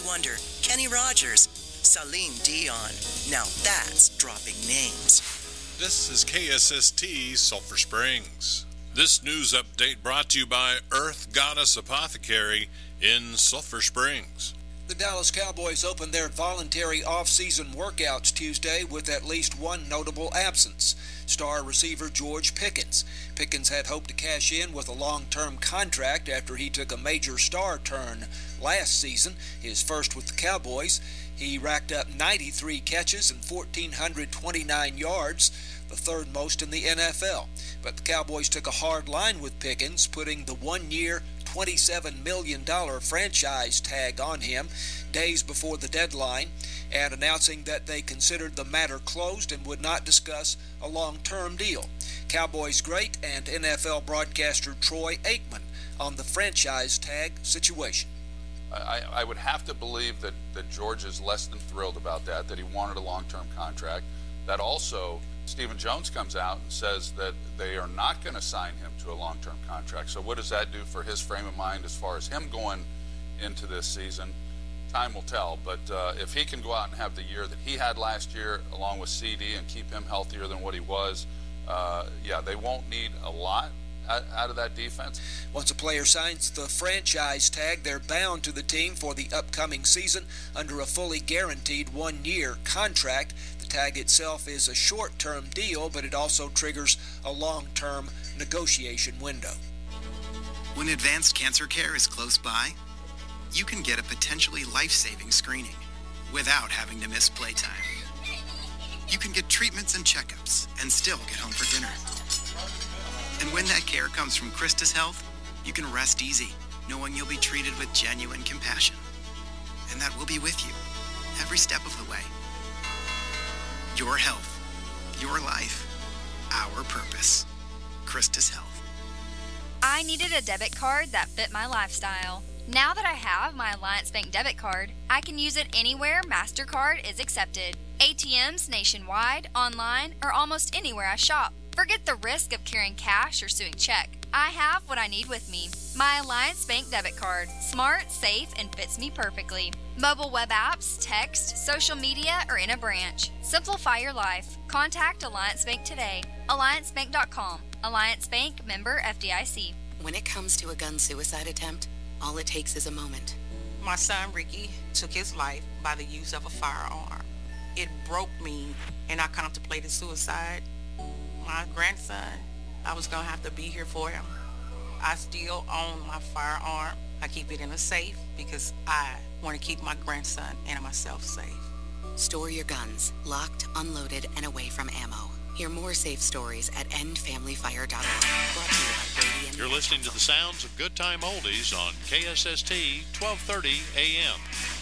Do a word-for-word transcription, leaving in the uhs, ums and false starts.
Wonder, Kenny Rogers, Celine Dion. Now that's dropping names. This is K S S T Sulphur Springs. This news update brought to you by Earth Goddess Apothecary in Sulphur Springs. The Dallas Cowboys opened their voluntary off-season workouts Tuesday with at least one notable absence. Star receiver George Pickens. Pickens had hoped to cash in with a long-term contract after he took a major star turn last season, his first with the Cowboys. He racked up ninety-three catches and one thousand four hundred twenty-nine yards, the third most in the N F L. But the Cowboys took a hard line with Pickens, putting the one-year, twenty-seven million dollars franchise tag on him days before the deadline, and announcing that they considered the matter closed and would not discuss a long-term deal. Cowboys great and N F L broadcaster Troy Aikman on the franchise tag situation. I, I would have to believe that, that George is less than thrilled about that, that he wanted a long-term contract. That also, Stephen Jones comes out and says that they are not going to sign him to a long-term contract. So what does that do for his frame of mind as far as him going into this season? Time will tell, but uh, if he can go out and have the year that he had last year along with C D and keep him healthier than what he was, uh, yeah, they won't need a lot out of that defense. Once a player signs the franchise tag, they're bound to the team for the upcoming season under a fully guaranteed one-year contract. The tag itself is a short-term deal, but it also triggers a long-term negotiation window. When advanced cancer care is close by, you can get a potentially life-saving screening without having to miss playtime. You can get treatments and checkups and still get home for dinner. And when that care comes from Christus Health, you can rest easy, knowing you'll be treated with genuine compassion, and that we'll be with you every step of the way. Your health, your life, our purpose. Christus Health. I needed a debit card that fit my lifestyle. Now that I have my Alliance Bank debit card, I can use it anywhere MasterCard is accepted. A T Ms nationwide, online, or almost anywhere I shop. Forget the risk of carrying cash or suing check. I have what I need with me. My Alliance Bank debit card. Smart, safe, and fits me perfectly. Mobile web apps, text, social media, or in a branch. Simplify your life. Contact Alliance Bank today. alliance bank dot com. Alliance Bank, member F D I C. When it comes to a gun suicide attempt, all it takes is a moment. My son Ricky took his life by the use of a firearm. It broke me, and I contemplated suicide. My grandson, I was going to have to be here for him. I still own my firearm. I keep it in a safe because I want to keep my grandson and myself safe. Store your guns, locked, unloaded, and away from ammo. Hear more safe stories at end family fire dot org. Brought to you by Brady and You're listening to the sounds of Good Time Oldies on K S S T twelve thirty A M.